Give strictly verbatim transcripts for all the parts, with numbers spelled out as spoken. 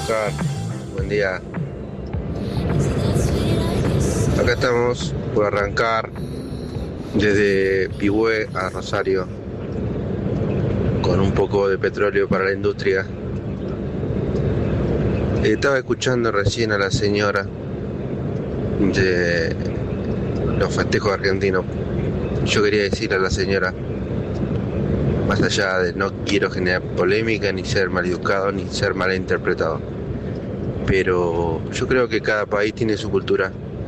Oscar, buen día. Acá estamos por arrancar desde Pihue a Rosario con un poco de petróleo para la industria. Estaba escuchando recién a la señora de los festejos argentinos. Yo quería decirle a la señora, más allá de no quiero generar polémica, ni ser maleducado, ni ser malinterpretado, pero yo creo que cada país tiene su cultura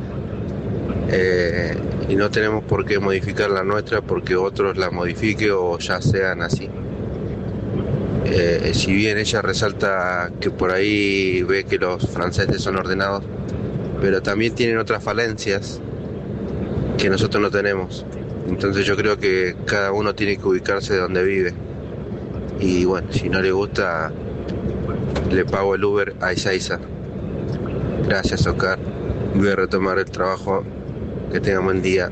eh, y no tenemos por qué modificar la nuestra porque otros la modifiquen o ya sean así. Eh, si bien ella resalta que por ahí ve que los franceses son ordenados, pero también tienen otras falencias que nosotros no tenemos. Entonces yo creo que cada uno tiene que ubicarse donde vive. Y bueno, si no le gusta, le pago el Uber a Ezeiza. Gracias, Oscar. Voy a retomar el trabajo. Que tengan buen día.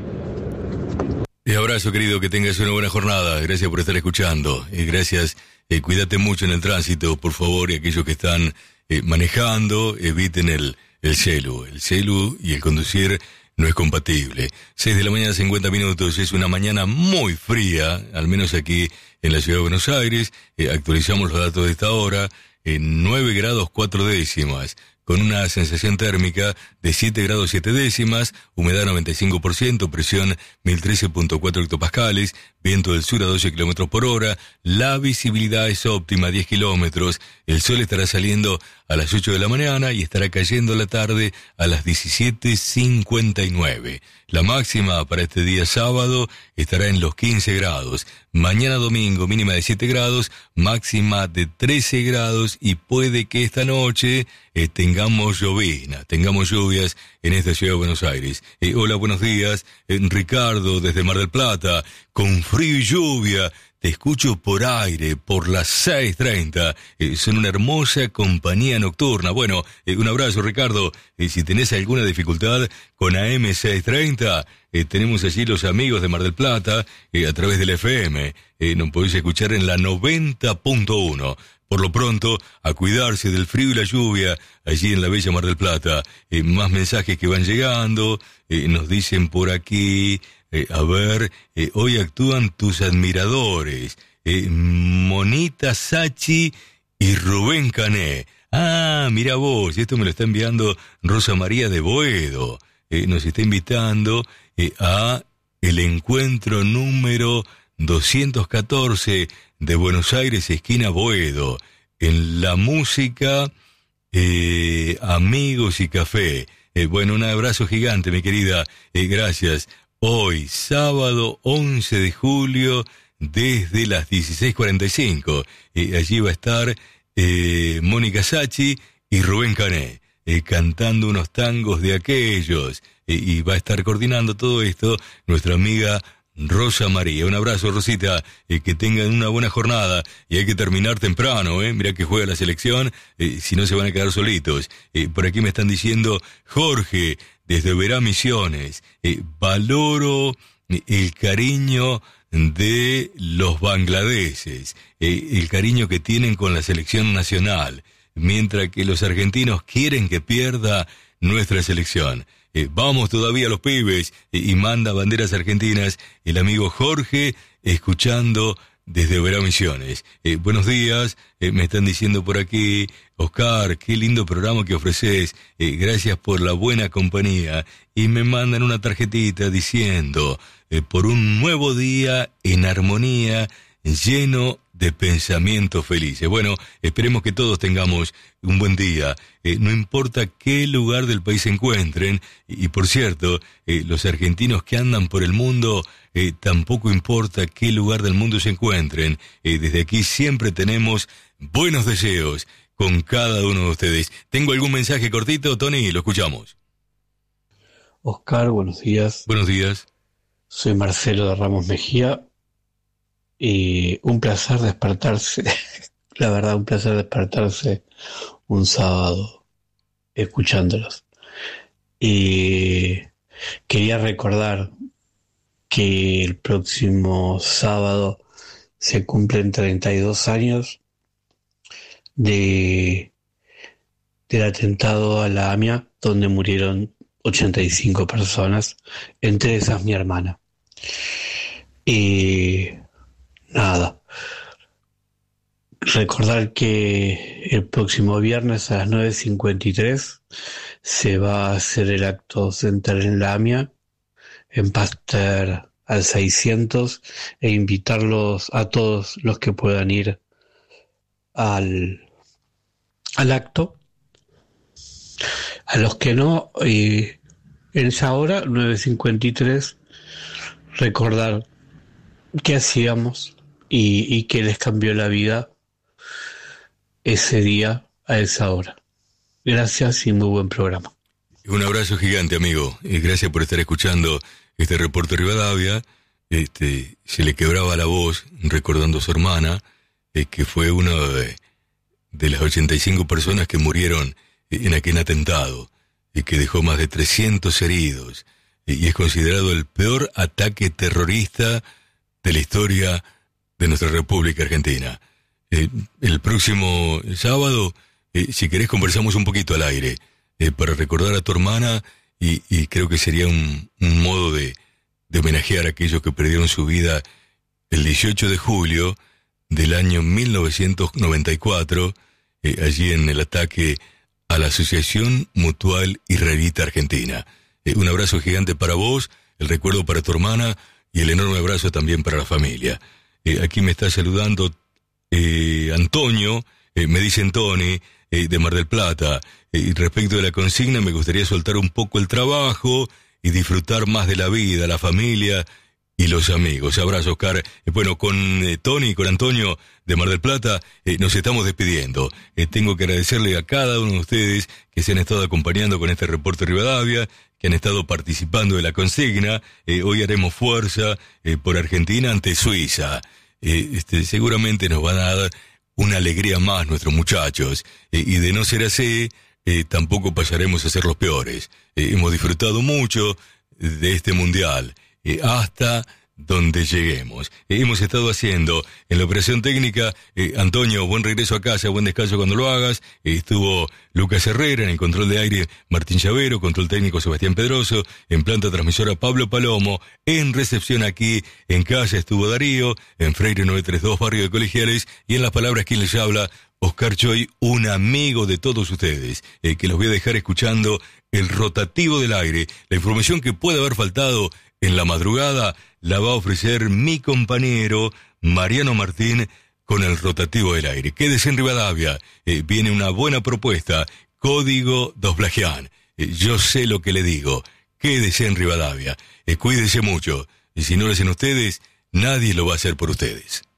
Un abrazo, querido, que tengas una buena jornada. Gracias por estar escuchando. Y gracias, eh, cuídate mucho en el tránsito, por favor, y aquellos que están eh, manejando, eviten el, el celu. El celu y el conducir no es compatible. seis de la mañana, cincuenta minutos. Es una mañana muy fría, al menos aquí en la ciudad de Buenos Aires. Eh, actualizamos los datos de esta hora. En nueve grados cuatro décimas. Con una sensación térmica de siete grados siete décimas, humedad noventa y cinco por ciento, presión mil trece punto cuatro hectopascales, viento del sur a doce kilómetros por hora, la visibilidad es óptima, diez kilómetros, el sol estará saliendo a las ocho de la mañana y estará cayendo la tarde a las diecisiete cincuenta y nueve. La máxima para este día sábado estará en los quince grados. Mañana domingo mínima de siete grados, máxima de trece grados y puede que esta noche eh, tengamos llovizna, tengamos lluvias en esta ciudad de Buenos Aires. Eh, hola, buenos días, eh, Ricardo desde Mar del Plata, con frío y lluvia. Te escucho por aire, por las seis treinta. Eh, son una hermosa compañía nocturna. Bueno, eh, un abrazo, Ricardo. Eh, si tenés alguna dificultad con A M seiscientos treinta, eh, tenemos allí los amigos de Mar del Plata, eh, a través del F M. Eh, nos podéis escuchar en la noventa punto uno. Por lo pronto, a cuidarse del frío y la lluvia allí en la bella Mar del Plata. Eh, más mensajes que van llegando. Eh, nos dicen por aquí... Eh, a ver, eh, hoy actúan tus admiradores, eh, Monita Sachi y Rubén Cané. Ah, mira vos, esto me lo está enviando Rosa María de Boedo. Eh, nos está invitando eh, a el encuentro número doscientos catorce de Buenos Aires, esquina Boedo. En la música, eh, amigos y café. Eh, bueno, un abrazo gigante, mi querida, eh, gracias. Hoy, sábado once de julio, desde las dieciséis cuarenta y cinco. Eh, allí va a estar eh, Mónica Sachi y Rubén Cané, eh, cantando unos tangos de aquellos. Eh, y va a estar coordinando todo esto nuestra amiga Rosa María. Un abrazo, Rosita, eh, que tengan una buena jornada. Y hay que terminar temprano, ¿eh? Mirá que juega la selección, eh, si no se van a quedar solitos. Eh, por aquí me están diciendo, Jorge, desde Verá Misiones, eh, valoro el cariño de los bangladeses, eh, el cariño que tienen con la selección nacional, mientras que los argentinos quieren que pierda nuestra selección. Eh, vamos todavía los pibes, eh, y manda banderas argentinas el amigo Jorge, escuchando desde Verá Misiones. Eh, buenos días, eh, me están diciendo por aquí, Oscar, qué lindo programa que ofreces, eh, gracias por la buena compañía, y me mandan una tarjetita diciendo, eh, por un nuevo día en armonía, lleno de pensamientos felices. Bueno, esperemos que todos tengamos un buen día, eh, no importa qué lugar del país se encuentren, y, y por cierto, eh, los argentinos que andan por el mundo, eh, tampoco importa qué lugar del mundo se encuentren, eh, desde aquí siempre tenemos buenos deseos con cada uno de ustedes. ¿Tengo algún mensaje cortito, Tony? Lo escuchamos. Oscar, buenos días. Buenos días. Soy Marcelo de Ramos Mejía. Y un placer despertarse, la verdad, un placer despertarse un sábado escuchándolos. Y quería recordar que el próximo sábado se cumplen treinta y dos años de del atentado a la AMIA, donde murieron ochenta y cinco personas, entre esas mi hermana. Y nada, recordar que el próximo viernes a las nueve cincuenta y tres se va a hacer el acto central en la AMIA, en Pasteur al seiscientos, e invitarlos a todos los que puedan ir al, al acto. A los que no, y en esa hora, nueve cincuenta y tres, recordar qué hacíamos y, y qué les cambió la vida ese día a esa hora. Gracias y muy buen programa. Un abrazo gigante, amigo, y gracias por estar escuchando este reporte Rivadavia. Este, se le quebraba la voz recordando a su hermana, eh, que fue una de, de las ochenta y cinco personas que murieron en aquel atentado, y que dejó más de trescientos heridos, y es considerado el peor ataque terrorista de la historia de nuestra República Argentina. Eh, el próximo sábado, eh, si querés, conversamos un poquito al aire, eh, para recordar a tu hermana, y, y creo que sería un, un modo de, de homenajear a aquellos que perdieron su vida el dieciocho de julio del año mil novecientos noventa y cuatro, eh, allí en el ataque a la Asociación Mutual Israelita Argentina. Eh, un abrazo gigante para vos, el recuerdo para tu hermana y el enorme abrazo también para la familia. Eh, aquí me está saludando eh, Antonio, eh, me dicen Tony, eh, de Mar del Plata. Eh, respecto de la consigna, me gustaría soltar un poco el trabajo y disfrutar más de la vida, la familia y los amigos. Abrazo, Oscar. Eh, bueno, con eh, Tony y con Antonio de Mar del Plata eh, nos estamos despidiendo. Eh, tengo que agradecerle a cada uno de ustedes que se han estado acompañando con este reporte Rivadavia, que han estado participando de la consigna. Eh, hoy haremos fuerza eh, por Argentina ante Suiza. Eh, este, seguramente nos van a dar una alegría más nuestros muchachos. Eh, y de no ser así, eh, tampoco pasaremos a ser los peores. Eh, hemos disfrutado mucho de este mundial. Eh, hasta donde lleguemos. Eh, hemos estado haciendo en la operación técnica, eh, Antonio, buen regreso a casa, buen descanso cuando lo hagas. Eh, estuvo Lucas Herrera, en el control de aire Martín Llavero, control técnico Sebastián Pedroso, en planta transmisora Pablo Palomo, en recepción aquí en casa estuvo Darío, en Freire novecientos treinta y dos, barrio de Colegiales, y en las palabras quien les habla, Oscar Choy, un amigo de todos ustedes, eh, que los voy a dejar escuchando el rotativo del aire. La información que puede haber faltado en la madrugada la va a ofrecer mi compañero Mariano Martín con el rotativo del aire. Quédese en Rivadavia, eh, viene una buena propuesta, Código Doblajian. Eh, yo sé lo que le digo, quédese en Rivadavia, eh, cuídese mucho, y si no lo hacen ustedes, nadie lo va a hacer por ustedes.